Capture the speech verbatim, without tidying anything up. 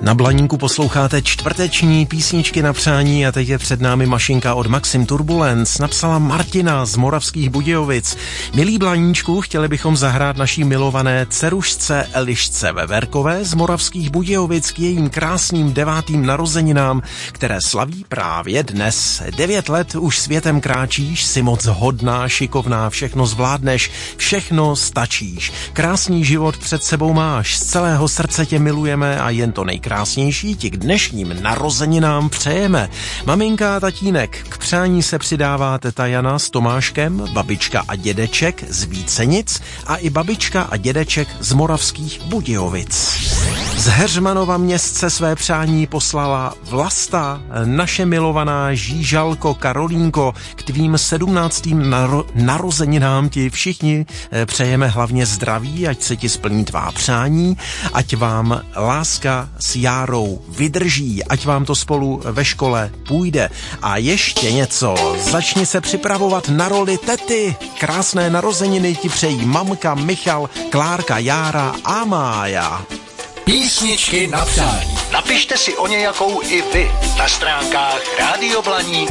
Na Blaníku posloucháte čtvrteční písničky na přání a teď je před námi mašinka od Maxim Turbulence. Napsala Martina z Moravských Budějovic. Milí Blaníčku, chtěli bychom zahrát naší milované dcerušce Elišce Veverkové z Moravských Budějovic k jejím krásným devátým narozeninám, které slaví právě dnes. Devět let už světem kráčíš, jsi moc hodná, šikovná, všechno zvládneš, všechno stačíš. Krásný život před sebou máš, z celého srdce tě milujeme a jen to nejkrásnější krásnější ti k dnešním narozeninám přejeme. Maminka a tatínek, k přání se přidává teta Jana s Tomáškem, babička a dědeček z Vícenic a i babička a dědeček z Moravských Budějovic. Z Heřmanova Městce své přání poslala Vlasta, naše milovaná žížalko Karolínko, k tvým sedmnáctým naro- narozeninám ti všichni přejeme hlavně zdraví, ať se ti splní tvá přání, ať vám láska s Járou vydrží, ať vám to spolu ve škole půjde. A ještě něco, začni se připravovat na roli tety. Krásné narozeniny ti přejí mamka, Michal, Klárka, Jára a Mája. Písničky na přání. Napište si o nějakou i vy na stránkách rádio blaník